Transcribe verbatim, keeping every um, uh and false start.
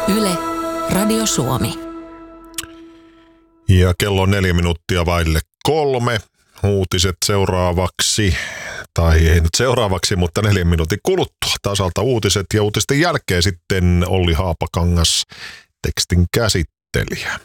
Yle, Radio Suomi. Ja kello on neljä minuuttia vaille kolme. Uutiset seuraavaksi, tai ei nyt seuraavaksi, mutta neljän minuutin kuluttua. Tasalta uutiset ja uutisten jälkeen sitten Olli Haapakangas, tekstin käsittelijä.